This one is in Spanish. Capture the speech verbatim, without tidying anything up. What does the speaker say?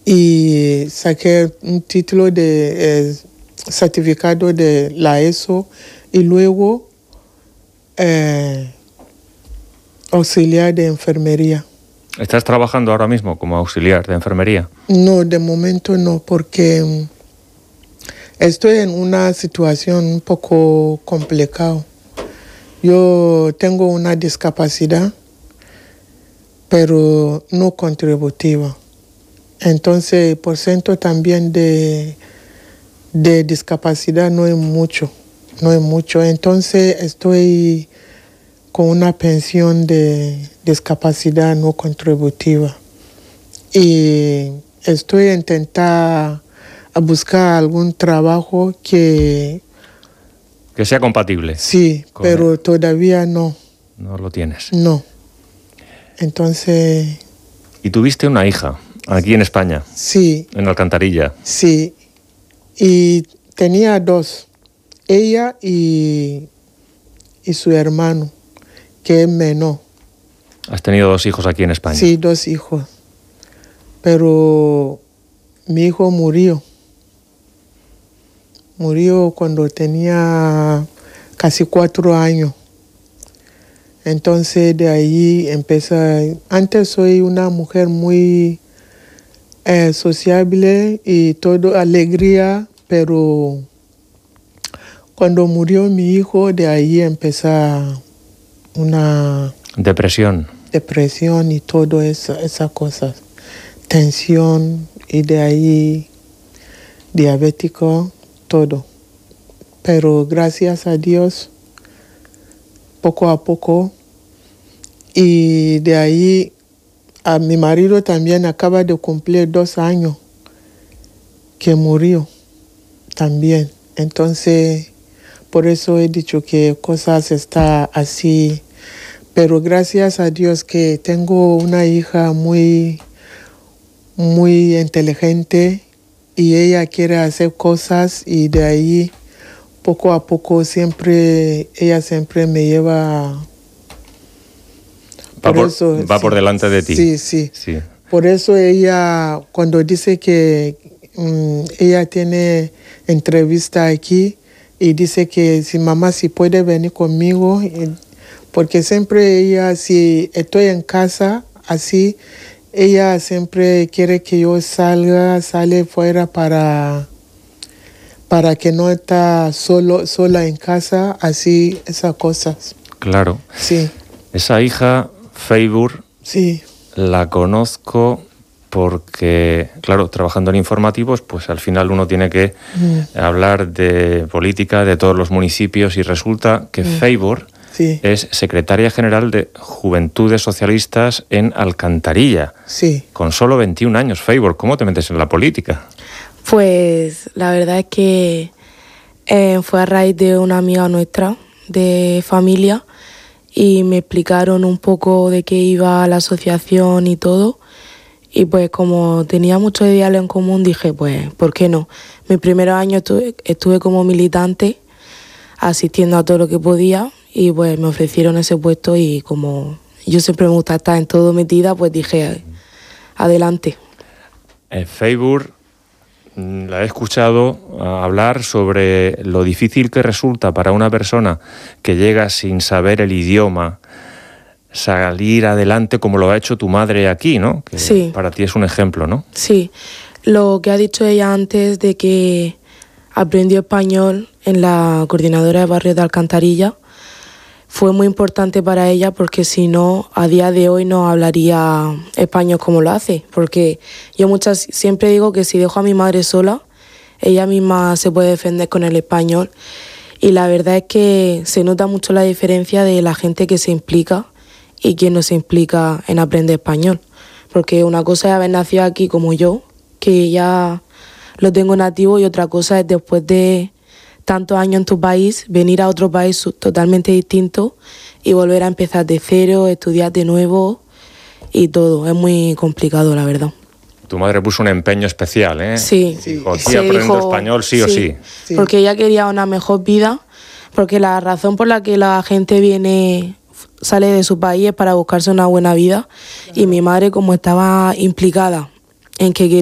y saqué un título de eh, certificado de la ESO y luego eh, auxiliar de enfermería. ¿Estás trabajando ahora mismo como auxiliar de enfermería? No, de momento no, porque estoy en una situación un poco complicada. Yo tengo una discapacidad, pero no contributiva. Entonces, el porcentaje también de, de discapacidad no es mucho, no es mucho. Entonces, estoy con una pensión de discapacidad no contributiva. Y estoy intentando buscar algún trabajo que... Que sea compatible. Sí, pero el... todavía no. No lo tienes. No. Entonces... ¿Y tuviste una hija aquí en España? Sí. En Alcantarilla. Sí. Y tenía dos. Ella y, y su hermano, que es menor. ¿Has tenido dos hijos aquí en España? Sí, dos hijos. Pero mi hijo murió. Murió cuando tenía casi cuatro años. Entonces de ahí empecé. Antes soy una mujer muy eh, sociable y todo alegría, pero cuando murió mi hijo, de ahí empezó una depresión. Depresión y todo eso, esas cosas. Tensión y de ahí diabético, todo. Pero gracias a Dios, poco a poco, y de ahí a mi marido también acaba de cumplir dos años que murió también. Entonces, por eso he dicho que cosas están así. Pero gracias a Dios que tengo una hija muy, muy inteligente y ella quiere hacer cosas y de ahí poco a poco siempre, ella siempre me lleva. Va por, eso, va sí, por delante de ti. Sí, sí, sí. Por eso ella, cuando dice que um, ella tiene entrevista aquí y dice que si mamá si puede venir conmigo, y, porque siempre ella, si estoy en casa, así, ella siempre quiere que yo salga, sale fuera para, para que no esté solo, sola en casa, así, esas cosas. Claro. Sí. Esa hija, Feibur, sí. la conozco porque, claro, trabajando en informativos, pues al final uno tiene que mm. hablar de política de todos los municipios y resulta que mm. Feibur sí. es secretaria general de Juventudes Socialistas en Alcantarilla. Sí. Con solo veintiún años, Feibur, ¿cómo te metes en la política? Pues la verdad es que eh, fue a raíz de una amiga nuestra de familia y me explicaron un poco de qué iba la asociación y todo. Y pues como tenía muchos ideales en común, dije, pues, ¿por qué no? Mi primer año estuve, estuve como militante, asistiendo a todo lo que podía, y pues me ofrecieron ese puesto y como yo siempre me gusta estar en todo metida, pues dije, adelante. En Feibur la he escuchado hablar sobre lo difícil que resulta para una persona que llega sin saber el idioma, salir adelante como lo ha hecho tu madre aquí, ¿no? Que sí. Para ti es un ejemplo, ¿no? Sí. Lo que ha dicho ella antes de que aprendió español en la coordinadora de barrios de Alcantarilla fue muy importante para ella porque si no, a día de hoy no hablaría español como lo hace. Porque yo muchas siempre digo que si dejo a mi madre sola, ella misma se puede defender con el español. Y la verdad es que se nota mucho la diferencia de la gente que se implica y quien no se implica en aprender español. Porque una cosa es haber nacido aquí como yo, que ya lo tengo nativo, y otra cosa es después de tantos años en tu país, venir a otro país totalmente distinto y volver a empezar de cero, estudiar de nuevo y todo. Es muy complicado, la verdad. Tu madre puso un empeño especial, ¿eh? Sí. Dijo, aquí aprendo español sí, sí o sí. sí. Porque ella quería una mejor vida, porque la razón por la que la gente viene, sale de su país es para buscarse una buena vida. Claro. Y mi madre, como estaba implicada en que